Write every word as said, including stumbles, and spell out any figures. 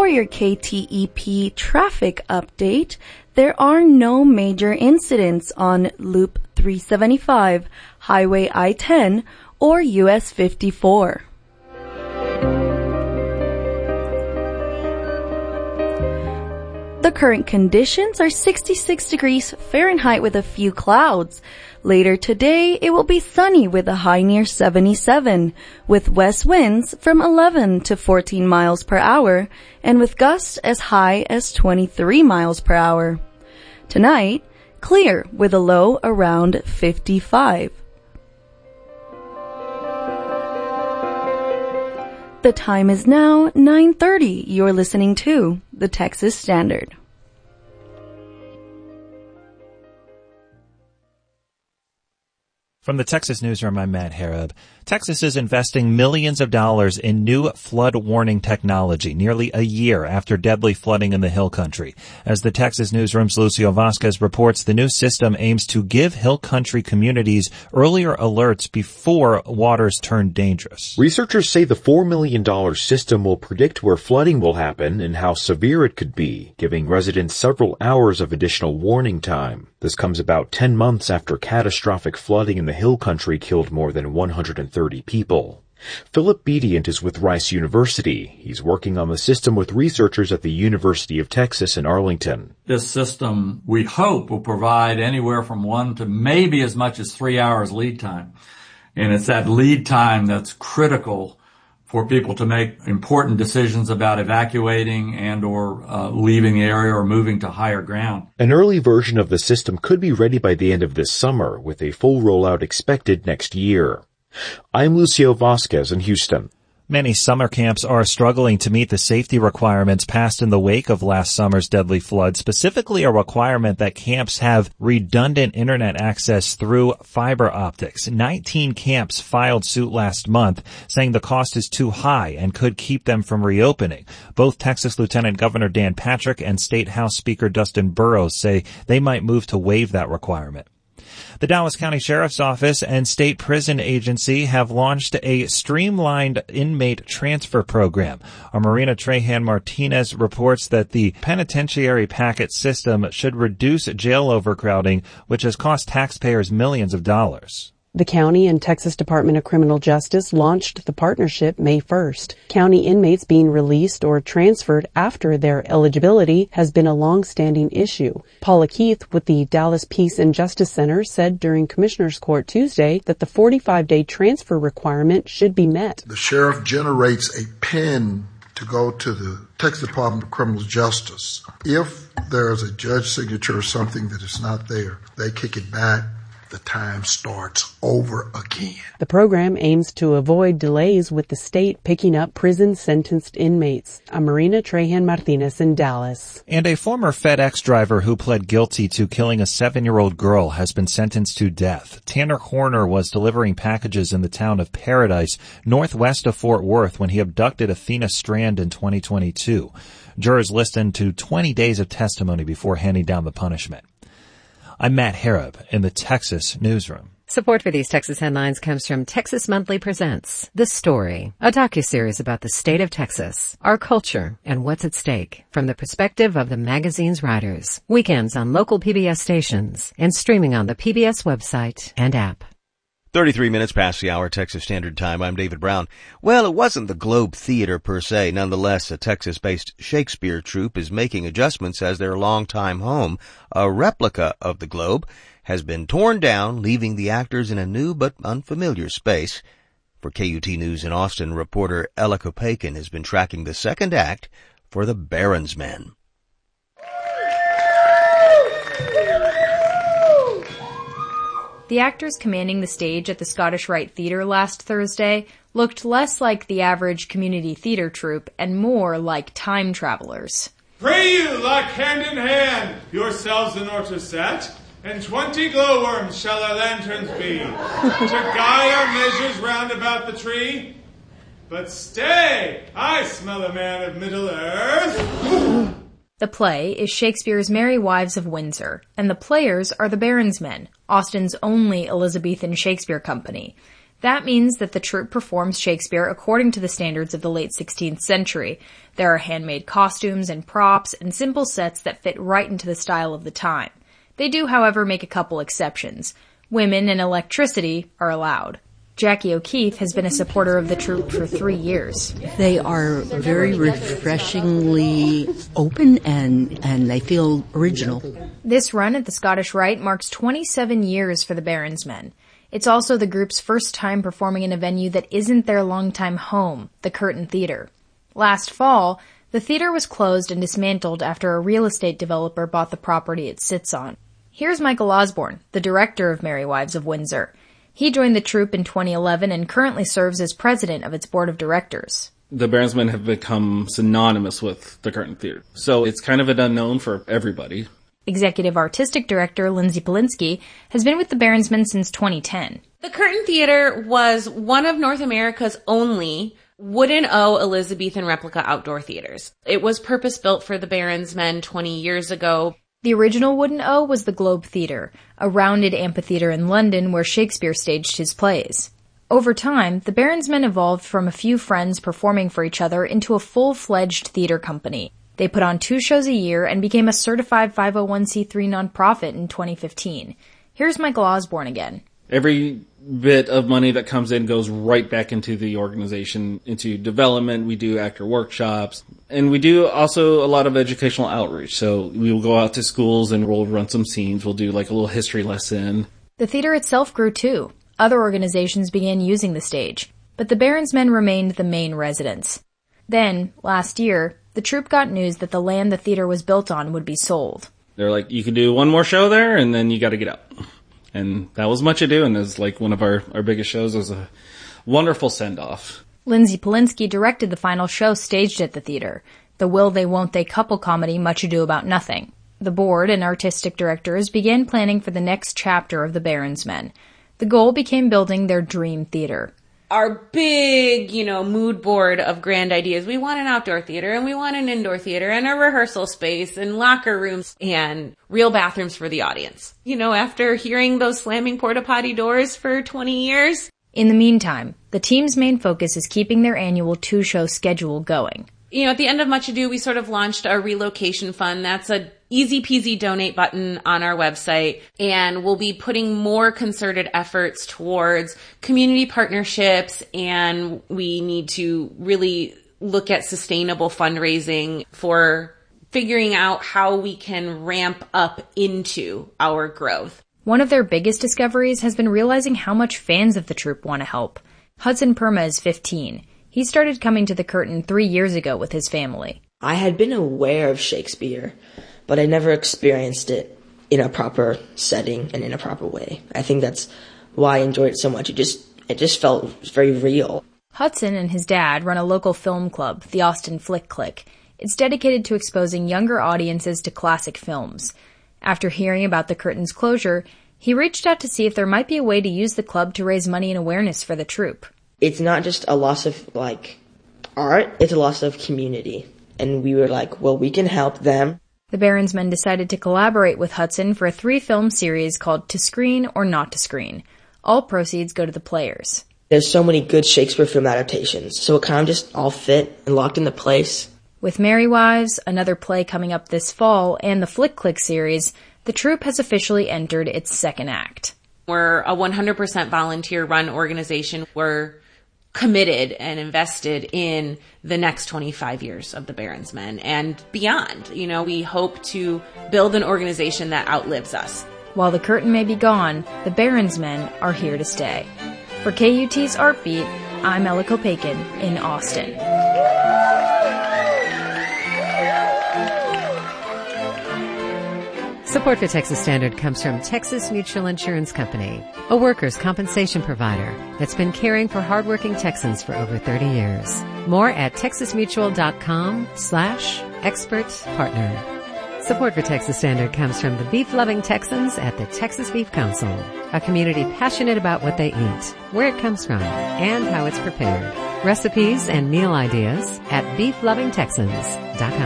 For your K T E P traffic update, there are no major incidents on Loop three seventy-five, Highway I ten, or U S fifty-four. The current conditions are sixty-six degrees Fahrenheit with a few clouds. Later today, it will be sunny with a high near seventy-seven, with west winds from eleven to fourteen miles per hour, and with gusts as high as twenty-three miles per hour. Tonight, clear with a low around fifty-five. The time is now nine thirty. You're listening to the Texas Standard. From the Texas Newsroom, I'm Matt Harab. Texas is investing millions of dollars in new flood warning technology nearly a year after deadly flooding in the Hill Country. As the Texas Newsroom's Lucio Vasquez reports, the new system aims to give Hill Country communities earlier alerts before waters turn dangerous. Researchers say the four million dollars system will predict where flooding will happen and how severe it could be, giving residents several hours of additional warning time. This comes about ten months after catastrophic flooding in the Hill Country killed more than one hundred thirty people. Philip Bedient is with Rice University. He's working on the system with researchers at the University of Texas in Arlington. This system, we hope, will provide anywhere from one to maybe as much as three hours lead time. And it's that lead time that's critical for people to make important decisions about evacuating and or uh, leaving the area or moving to higher ground. An early version of the system could be ready by the end of this summer, with a full rollout expected next year. I'm Lucio Vasquez in Houston. Many summer camps are struggling to meet the safety requirements passed in the wake of last summer's deadly flood, specifically a requirement that camps have redundant internet access through fiber optics. nineteen camps filed suit last month, saying the cost is too high and could keep them from reopening. Both Texas Lieutenant Governor Dan Patrick and State House Speaker Dustin Burrows say they might move to waive that requirement. The Dallas County Sheriff's Office and State Prison Agency have launched a streamlined inmate transfer program. Our Marina Trahan Martinez reports that the penitentiary packet system should reduce jail overcrowding, which has cost taxpayers millions of dollars. The county and Texas Department of Criminal Justice launched the partnership May first. County inmates being released or transferred after their eligibility has been a long-standing issue. Paula Keith with the Dallas Peace and Justice Center said during Commissioner's Court Tuesday that the forty-five day transfer requirement should be met. The sheriff generates a pin to go to the Texas Department of Criminal Justice. If there is a judge signature or something that is not there, they kick it back. The time starts over again. The program aims to avoid delays with the state picking up prison-sentenced inmates. I'm Marina Trahan Martinez in Dallas. And a former FedEx driver who pled guilty to killing a seven-year-old girl has been sentenced to death. Tanner Horner was delivering packages in the town of Paradise, northwest of Fort Worth, when he abducted Athena Strand in twenty twenty-two. Jurors listened to twenty days of testimony before handing down the punishment. I'm Matt Harab in the Texas Newsroom. Support for these Texas headlines comes from Texas Monthly Presents The Story, a docuseries about the state of Texas, our culture, and what's at stake from the perspective of the magazine's writers. Weekends on local P B S stations and streaming on the P B S website and app. thirty-three minutes past the hour, Texas Standard Time. I'm David Brown. Well, it wasn't the Globe Theater per se. Nonetheless, a Texas-based Shakespeare troupe is making adjustments as their longtime home. A replica of the Globe has been torn down, leaving the actors in a new but unfamiliar space. For K U T News in Austin, reporter Ella Kopakin has been tracking the second act for The Baron's Men. The actors commanding the stage at the Scottish Rite Theatre last Thursday looked less like the average community theatre troupe and more like time travelers. Pray you, lock hand in hand yourselves in order set, and twenty glowworms shall our lanterns be, to guide our measures round about the tree. But stay, I smell a man of Middle Earth. The play is Shakespeare's Merry Wives of Windsor, and the players are the Baron's Men, Austin's only Elizabethan Shakespeare company. That means that the troupe performs Shakespeare according to the standards of the late sixteenth century. There are handmade costumes and props and simple sets that fit right into the style of the time. They do, however, make a couple exceptions. Women and electricity are allowed. Jackie O'Keefe has been a supporter of the troupe for three years. They are very refreshingly open and, and they feel original. This run at the Scottish Rite marks twenty-seven years for the Barons Men. It's also the group's first time performing in a venue that isn't their longtime home, the Curtin Theatre. Last fall, the theatre was closed and dismantled after a real estate developer bought the property it sits on. Here's Michael Osborne, the director of Merry Wives of Windsor. He joined the troupe in twenty eleven and currently serves as president of its board of directors. The Barons Men have become synonymous with the Curtin Theatre, so it's kind of an unknown for everybody. Executive Artistic Director Lindsay Polinsky has been with the Barons Men since twenty ten. The Curtin Theatre was one of North America's only wooden O Elizabethan replica outdoor theaters. It was purpose-built for the Barons Men twenty years ago. The original wooden O was the Globe Theatre, a rounded amphitheatre in London where Shakespeare staged his plays. Over time, the Barons Men evolved from a few friends performing for each other into a full-fledged theatre company. They put on two shows a year and became a certified five oh one c three nonprofit in twenty fifteen. Here's Michael Osborne again. Every bit of money that comes in goes right back into the organization, into development. We do actor workshops, and we do also a lot of educational outreach. So we will go out to schools and we'll run some scenes. We'll do like a little history lesson. The theater itself grew too. Other organizations began using the stage, but the Barons Men remained the main residence. Then, last year, the troupe got news that the land the theater was built on would be sold. They're like, you can do one more show there, and then you got to get out. And that was much ado, and it was like one of our, our biggest shows. It was a wonderful send-off. Lindsay Polinsky directed the final show staged at the theater, the Will They Won't They couple comedy Much Ado About Nothing. The board and artistic directors began planning for the next chapter of the Barons Men. The goal became building their dream theater. Our big, you know, mood board of grand ideas. We want an outdoor theater and we want an indoor theater and a rehearsal space and locker rooms and real bathrooms for the audience. You know, after hearing those slamming porta potty doors for twenty years. In the meantime, the team's main focus is keeping their annual two-show schedule going. You know, at the end of Much Ado, we sort of launched a relocation fund. That's a easy peasy donate button on our website. And we'll be putting more concerted efforts towards community partnerships. And we need to really look at sustainable fundraising for figuring out how we can ramp up into our growth. One of their biggest discoveries has been realizing how much fans of the troupe want to help. Hudson Perma is fifteen. He started coming to the Curtin three years ago with his family. I had been aware of Shakespeare, but I never experienced it in a proper setting and in a proper way. I think that's why I enjoyed it so much. It just it just felt very real. Hudson and his dad run a local film club, the Austin Flick Click. It's dedicated to exposing younger audiences to classic films. After hearing about the Curtin's closure, he reached out to see if there might be a way to use the club to raise money and awareness for the troupe. It's not just a loss of, like, art, it's a loss of community. And we were like, well, we can help them. The Barons Men decided to collaborate with Hudson for a three-film series called To Screen or Not to Screen. All proceeds go to the players. There's so many good Shakespeare film adaptations, so it kind of just all fit and locked into place. With Merry Wives, another play coming up this fall, and the Flick Click series, the troupe has officially entered its second act. We're a one hundred percent volunteer-run organization. We're committed and invested in the next twenty-five years of the Barons Men and beyond. You know, we hope to build an organization that outlives us. While the curtain may be gone, the Barons Men are here to stay. For K U T's Art Beat, I'm Ella Kopakin in Austin. Support for Texas Standard comes from Texas Mutual Insurance Company, a workers' compensation provider that's been caring for hardworking Texans for over thirty years. More at texasmutual.com slash expert partner. Support for Texas Standard comes from the beef-loving Texans at the Texas Beef Council, a community passionate about what they eat, where it comes from, and how it's prepared. Recipes and meal ideas at beef loving texans dot com.